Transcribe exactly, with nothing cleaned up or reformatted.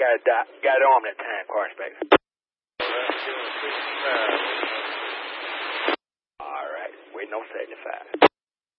Got it, Doc. Got it on that time, car inspector. All right. Waiting on seventy-five.